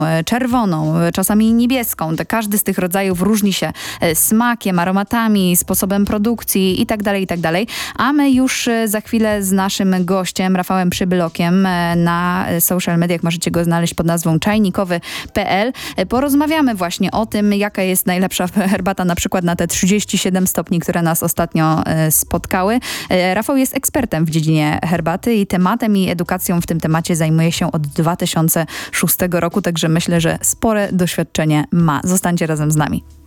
czerwoną, czasami niebieską. Każdy z tych rodzajów różni się smakiem, aromatami, sposobem produkcji itd., itd. A my już za chwilę z naszym gościem, Rafałem Przybylokiem, na social mediach możecie go znaleźć pod nazwą czajnikowy.pl. Porozmawiamy właśnie o tym, jaka jest najlepsza herbata na przykład na te 37 stopni, które nas ostatnio spotkały. Rafał jest ekspertem w dziedzinie herbaty i tematem i edukacją w tym temacie zajmuje się od 2006 roku, także myślę, że spore doświadczenie ma. Zostańcie razem z nami.